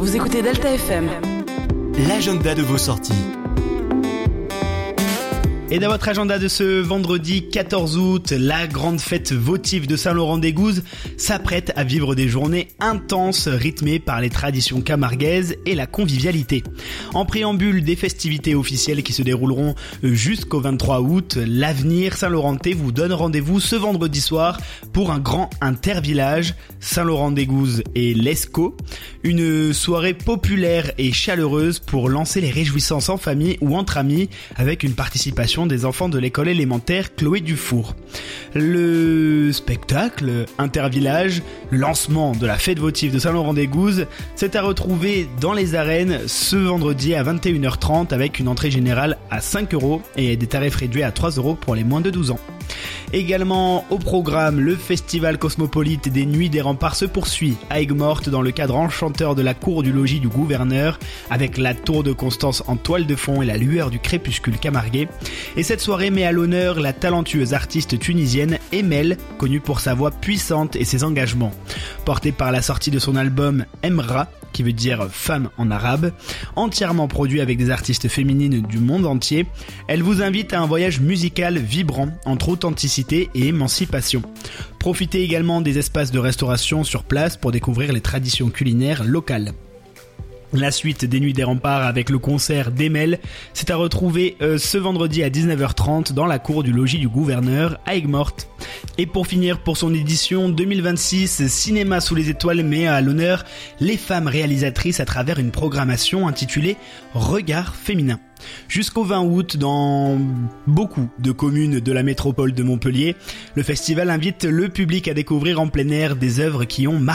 Vous écoutez Delta FM. L'agenda de vos sorties. Et dans votre agenda de ce vendredi 14 août, la grande fête votive de Saint-Laurent-des-Gouzes s'apprête à vivre des journées intenses rythmées par les traditions camarguaises et la convivialité. En préambule des festivités officielles qui se dérouleront jusqu'au 23 août, l'Avenir Saint-Laurentais vous donne rendez-vous ce vendredi soir pour un grand intervillage Saint-Laurent-des-Gouzes et l'Escaut. Une soirée populaire et chaleureuse pour lancer les réjouissances en famille ou entre amis avec une participation des enfants de l'école élémentaire Chloé Dufour. Le spectacle Intervillage, le lancement de la fête votive de Saint-Laurent-des-Gouzes, c'est à retrouver dans les arènes ce vendredi à 21h30 avec une entrée générale à 5€ et des tarifs réduits à 3€ pour les moins de 12 ans. Également au programme, le festival cosmopolite des Nuits des Remparts se poursuit à Aigues-Mortes dans le cadre enchanteur de la cour du logis du gouverneur avec la tour de Constance en toile de fond et la lueur du crépuscule camarguais. Et cette soirée met à l'honneur la talentueuse artiste tunisienne Emel, connue pour sa voix puissante et ses engagements. Portée par la sortie de son album Emra, qui veut dire femme en arabe, entièrement produit avec des artistes féminines du monde entier, elle vous invite à un voyage musical vibrant entre authenticité et émancipation. Profitez également des espaces de restauration sur place pour découvrir les traditions culinaires locales. La suite des Nuits des Remparts avec le concert d'Emel, c'est à retrouver ce vendredi à 19h30 dans la cour du logis du gouverneur à Aigues-Mortes. Et pour finir, pour son édition 2026, Cinéma sous les étoiles met à l'honneur les femmes réalisatrices à travers une programmation intitulée Regard féminin. Jusqu'au 20 août, dans beaucoup de communes de la métropole de Montpellier, le festival invite le public à découvrir en plein air des œuvres qui ont marqué